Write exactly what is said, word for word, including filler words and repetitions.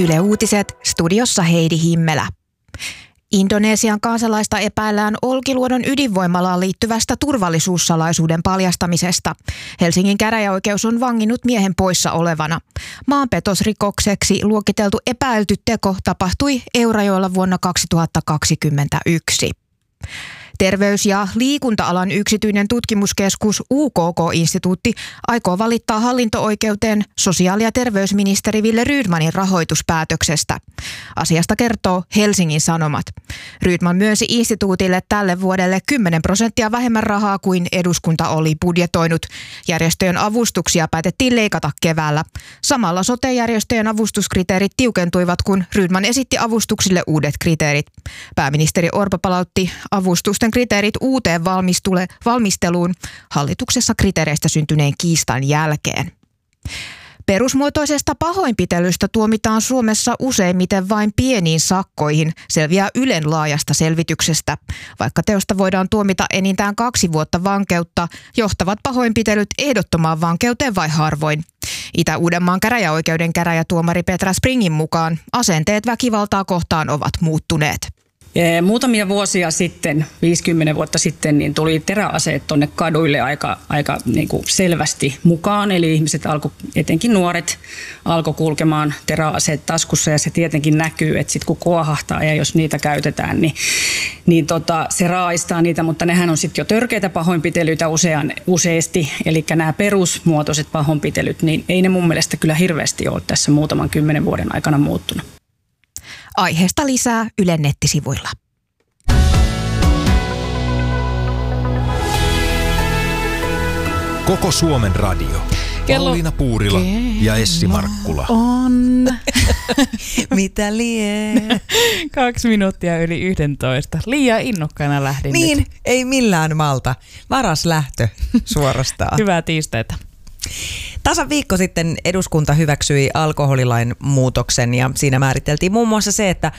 Yle Uutiset, studiossa Heidi Himmelä. Indonesian kansalaista epäillään Olkiluodon ydinvoimalaan liittyvästä turvallisuussalaisuuden paljastamisesta. Helsingin käräjäoikeus on vanginnut miehen poissa olevana. Maanpetosrikokseksi luokiteltu epäilty teko tapahtui Eurajoella vuonna kaksituhattakaksikymmentäyksi. Terveys- ja liikunta-alan yksityinen tutkimuskeskus U K K-instituutti aikoo valittaa hallinto-oikeuteen sosiaali- ja terveysministeri Wille Rydmanin rahoituspäätöksestä. Asiasta kertoo Helsingin Sanomat. Rydman myönsi instituutille tälle vuodelle kymmenen prosenttia vähemmän rahaa kuin eduskunta oli budjetoinut. Järjestöjen avustuksia päätettiin leikata keväällä. Samalla sote-järjestöjen avustuskriteerit tiukentuivat, kun Rydman esitti avustuksille uudet kriteerit. Pääministeri Orpo palautti avustusten kriteerit uuteen valmisteluun hallituksessa kriteereistä syntyneen kiistan jälkeen. Perusmuotoisesta pahoinpitelystä tuomitaan Suomessa useimmiten vain pieniin sakkoihin, selviää Ylen laajasta selvityksestä. Vaikka teosta voidaan tuomita enintään kaksi vuotta vankeutta, johtavat pahoinpitelyt ehdottomaan vankeuteen vai harvoin. Itä-Uudenmaan käräjäoikeuden käräjätuomari Petra Springin mukaan asenteet väkivaltaa kohtaan ovat muuttuneet. Muutamia vuosia sitten, viisikymmentä vuotta sitten, niin tuli teräaseet tuonne kaduille aika, aika niin kuin selvästi mukaan. Eli ihmiset alkoi, etenkin nuoret, alkoi kulkemaan teräaseet taskussa ja se tietenkin näkyy, että sitten kun kuohahtaa ja jos niitä käytetään, niin, niin tota, se raaistaa niitä, mutta nehän on sitten jo törkeitä pahoinpitelyitä usean, useasti. Eli nämä perusmuotoiset pahoinpitelyt, niin ei ne mun mielestä kyllä hirveästi ole tässä muutaman kymmenen vuoden aikana muuttunut. Aiheesta lisää Ylen nettisivuilla. Koko Suomen radio. Kello... Pauliina Puurila ja Essi Markkula. On. Mitä lie? Kaksi minuuttia yli yhdentoista. Liian innokkaana lähdin Niin, nyt. ei millään malta. Varas lähtö suorastaan. Hyvää tiistaita. Tasan viikko sitten eduskunta hyväksyi alkoholilain muutoksen ja siinä määriteltiin muun muassa se, että